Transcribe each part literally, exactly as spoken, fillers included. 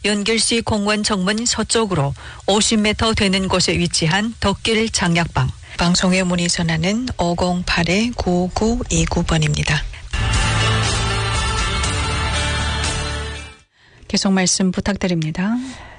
연길시 공원 정문 서쪽으로 오십 미터 되는 곳에 위치한 덕길 장약방. 방송에 문의 전화는 오공팔 구구이구 번입니다. 계속 말씀 부탁드립니다.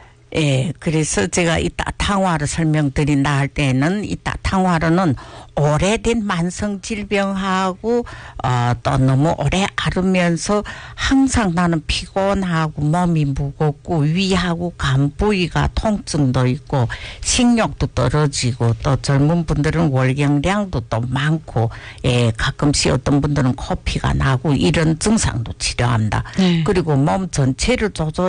예, 그래서 제가 이따 탕화로 설명드린다 할 때는 이따 탕화로는 오래된 만성 질병하고 어, 또 너무 오래 앓으면서 항상 나는 피곤하고 몸이 무겁고 위하고 간 부위가 통증도 있고 식욕도 떨어지고 또 젊은 분들은 월경량도 또 많고 예, 가끔씩 어떤 분들은 코피가 나고 이런 증상도 치료한다. 네. 그리고 몸 전체를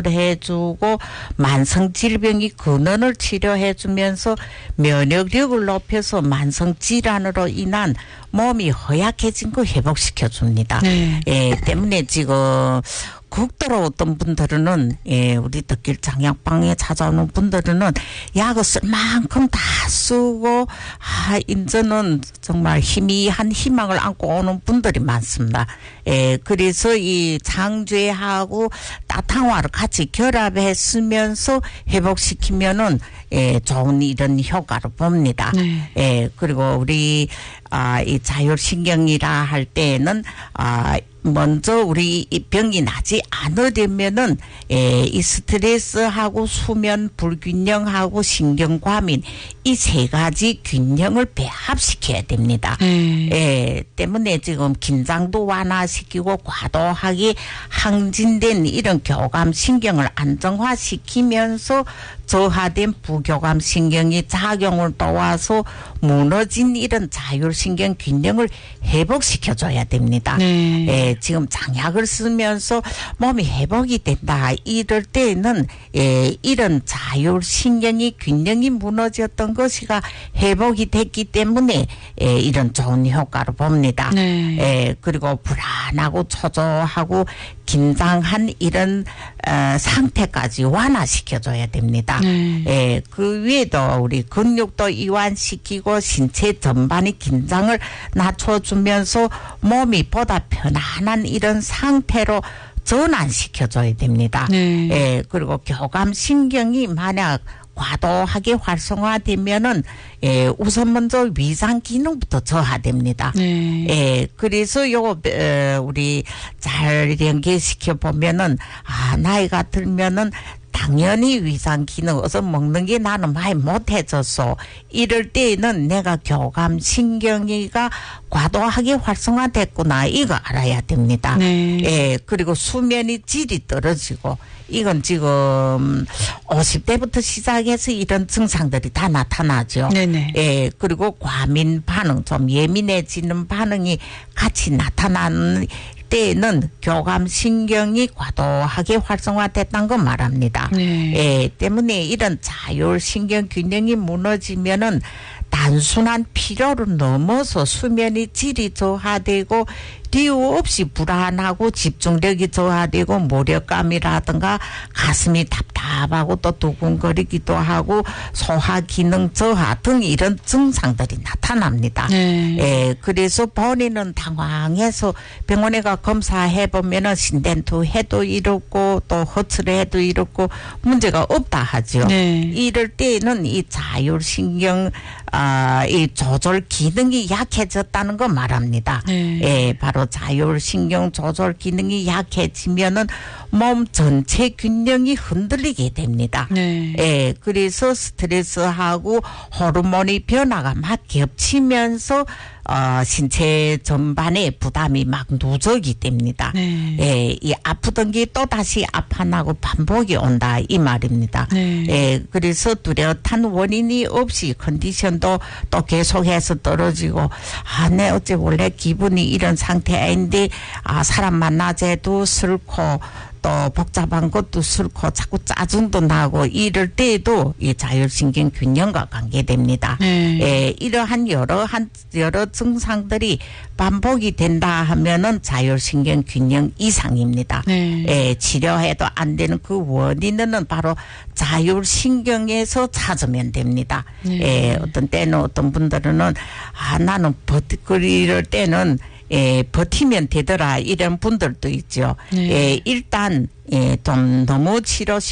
조절해주고 만성 질병이 근원을 치료해주면서 면역력을 높여서 만성 질환으로 인한 몸이 허약해진 거 회복시켜줍니다. 네. 예, 때문에 지금 극도로 어떤 분들은 예, 우리 덕길 장약방에 찾아오는 분들은 약을 쓸 만큼 다 쓰고 아 이제는 정말 희미한 희망을 안고 오는 분들이 많습니다. 예, 그래서 이 장죄하고 따탕화를 같이 결합해 쓰면서 회복시키면은 예, 좋은 이런 효과를 봅니다. 네. 예, 그리고 우리 아, 이 자율신경이라 할 때에는 아, 먼저 우리 이 병이 나지 않으려면은 예, 이 스트레스하고 수면 불균형하고 신경과민 이 세 가지 균형을 배합시켜야 됩니다. 음. 예, 때문에 지금 긴장도 완화시키고 과도하게 항진된 이런 교감 신경을 안정화시키면서 저하된 부교감 신경이 작용을 도와서 무너진 이런 자율신경 균형을 회복시켜줘야 됩니다. 네. 예, 지금 장약을 쓰면서 몸이 회복이 된다. 이럴 때는 예, 이런 자율신경이 균형이 무너졌던 것이가 회복이 됐기 때문에 예, 이런 좋은 효과를 봅니다. 네. 예, 그리고 불안하고 초조하고 긴장한 이런 어, 상태까지 완화시켜줘야 됩니다. 네. 예, 그 외에도 우리 근육도 이완시키고 신체 전반의 긴장을 낮춰주면서 몸이 보다 편안한 이런 상태로 전환시켜줘야 됩니다. 네. 예, 그리고 교감신경이 만약 과도하게 활성화되면은 예, 우선 먼저 위장 기능부터 저하됩니다. 네. 예, 그래서 요거 어, 우리 잘 연계시켜 보면은 아 나이가 들면은 당연히 위장 기능 어서 먹는 게 나는 많이 못해졌어. 이럴 때에는 내가 교감 신경이가 과도하게 활성화됐구나 이거 알아야 됩니다. 네. 예, 그리고 수면의 질이 떨어지고 이건 지금 오십 대부터 시작해서 이런 증상들이 다 나타나죠. 네네. 예, 그리고 과민 반응 좀 예민해지는 반응이 같이 나타나는 때는 교감 신경이 과도하게 활성화됐다는 거 말합니다. 네. 예, 때문에 이런 자율 신경 균형이 무너지면은 단순한 피로를 넘어서 수면의 질이 저하되고 이유 없이 불안하고 집중력이 저하되고 무력감이라든가 가슴이 답답하고 또 두근거리기도 하고 소화 기능 저하 등 이런 증상들이 나타납니다. 네. 예, 그래서 본인은 당황해서 병원에 가 검사해 보면은心電圖 해도 이렇고 또 허츠를 해도 이렇고 문제가 없다 하죠. 네. 이럴 때는 이 자율신경 아, 이 조절 기능이 약해졌다는 거 말합니다. 네. 예, 바로 자율신경 조절 기능이 약해지면은 몸 전체 균형이 흔들리게 됩니다. 네. 예, 그래서 스트레스하고 호르몬의 변화가 막 겹치면서 어, 신체 전반에 부담이 막 누적이 됩니다. 네. 예, 이 아프던 게 또 다시 아파나고 반복이 온다 이 말입니다. 네. 예, 그래서 뚜렷한 원인이 없이 컨디션도 또 계속해서 떨어지고 아, 내 어째 원래 기분이 이런 상태 아닌데 아, 사람 만나재도 싫고 또 복잡한 것도 싫고 자꾸 짜증도 나고 이럴 때에도 이 자율신경 균형과 관계됩니다. 네. 예, 이러한 여러 한 여러 증상들이 반복이 된다 하면은 자율신경 균형 이상입니다. 네. 예, 치료해도 안 되는 그 원인은 바로 자율신경에서 찾으면 됩니다. 네. 예, 어떤 때는 어떤 분들은 아 나는 버티고 이럴 때는 예, 버티면 되더라 이런 분들도 있죠. 네. 예, 일단 예, 좀 너무 치료